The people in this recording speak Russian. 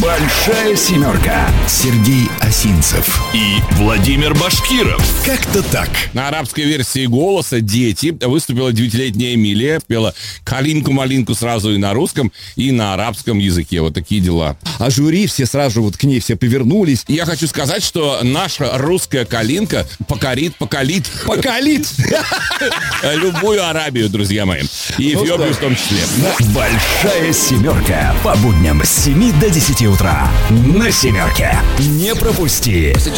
Большая семерка. Сергей Осинцев и Владимир Башкиров. Как-то так. На арабской версии «Голоса» «Дети» выступила 9-летняя Эмилия, пела «Калинку-малинку» сразу и на русском, и на арабском языке. Вот такие дела. А жюри все сразу вот к ней все повернулись. И я хочу сказать, что наша русская калинка покорит любую Арабию, друзья мои. И Эфиопию в том числе. Большая семерка. По будням с 7 до 10 утра. На семерке. Не пропусти.